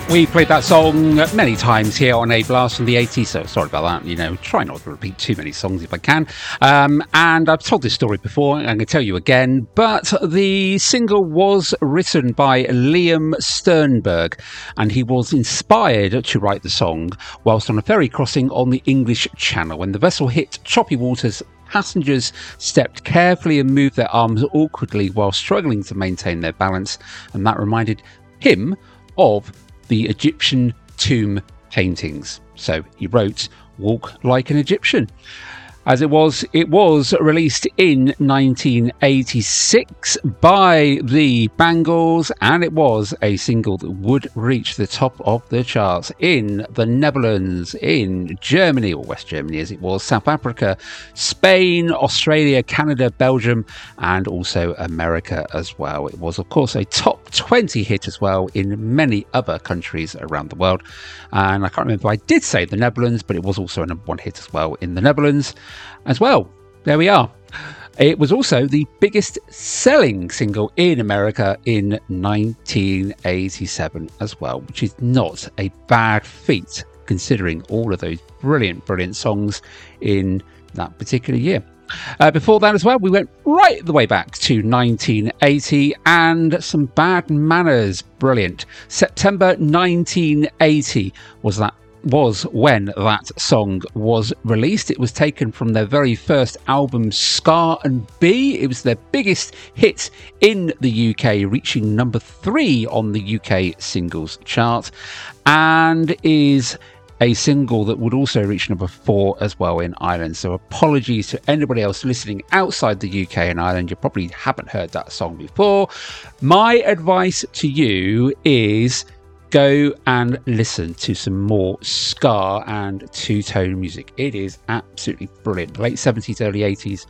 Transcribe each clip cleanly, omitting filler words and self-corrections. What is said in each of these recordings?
We played that song many times here on A Blast from the 80s, so sorry about that. Try not to repeat too many songs if I can. And I've told this story before, I'm going to tell you again, but the single was written by Liam Sternberg, and he was inspired to write the song whilst on a ferry crossing on the English Channel. When the vessel hit choppy waters, passengers stepped carefully and moved their arms awkwardly while struggling to maintain their balance, and that reminded him of the Egyptian tomb paintings. So he wrote Walk Like an Egyptian. As it was released in 1986 by the Bangles, and it was a single that would reach the top of the charts in the Netherlands, in Germany, or West Germany as it was, South Africa, Spain, Australia, Canada, Belgium, and also America as well. It was, of course, a top 20 hit as well in many other countries around the world. And I can't remember if I did say the Netherlands, but it was also a number one hit as well in the Netherlands as well. There we are. It was also the biggest selling single in America in 1987 as well, which is not a bad feat considering all of those brilliant songs in that particular year. Before that as well, we went right the way back to 1980 and Some Bad Manners. Brilliant. September 1980 was when that song was released. It was taken from their very first album, Scar and B. It was their biggest hit in the UK, reaching number 3 on the UK singles chart, and is a single that would also reach number 4 as well in Ireland. So apologies to anybody else listening outside the UK and Ireland. You probably haven't heard that song before. My advice to you is go and listen to some more ska and two-tone music. It is absolutely brilliant. Late 70s, early 80s,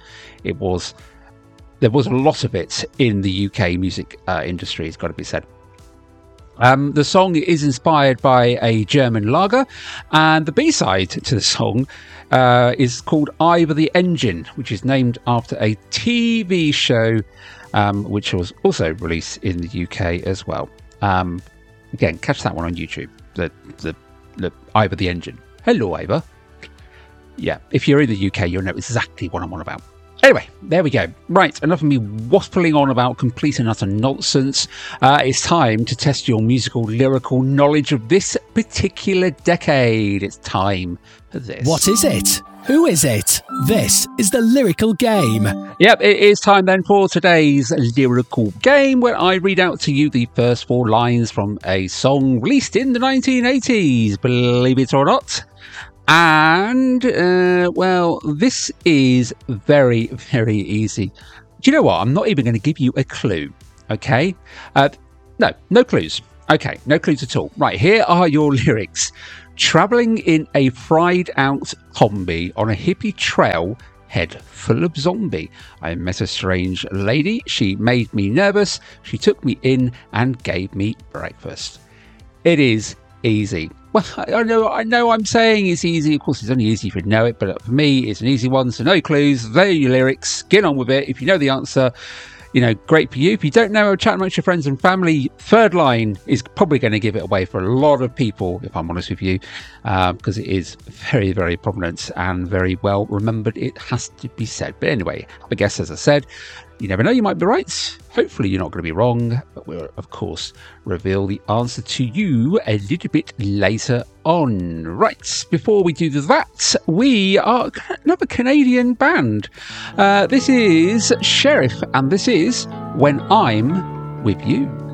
there was a lot of it in the UK music industry, it's got to be said. The song is inspired by a German lager, and the B-side to the song is called Ivor the Engine, which is named after a TV show which was also released in the UK as well. Again, catch that one on YouTube, the Ivor the Engine. Hello, Ivor. Yeah, if you're in the UK, you'll know exactly what I'm on about. Anyway, there we go. Right, enough of me waffling on about complete and utter nonsense. It's time to test your musical, lyrical knowledge of this particular decade. It's time for this. What is it? Who is it? This is the Lyrical Game. Yep, it is time then for today's Lyrical Game, where I read out to you the first 4 lines from a song released in the 1980s, believe it or not. And, well, this is very, very easy. Do you know what? I'm not even going to give you a clue, okay? No clues. Okay, no clues at all. Right, here are your lyrics. Travelling in a fried-out combi on a hippie trail, head full of zombie. I met a strange lady. She made me nervous. She took me in and gave me breakfast. It is easy. Well, I know I'm saying it's easy. Of course, it's only easy if you know it, but for me, it's an easy one. So no clues. There are your lyrics. Get on with it. If you know the answer, great for you. If you don't know, chat amongst your friends and family. Third line is probably going to give it away for a lot of people, if I'm honest with you, because it is very, very prominent and very well remembered. It has to be said. But anyway, I guess, as I said, you never know, you might be right. Hopefully you're not going to be wrong, but we'll, of course, reveal the answer to you a little bit later on. Right, before we do that, we are another Canadian band. This is Sheriff, and this is When I'm With You.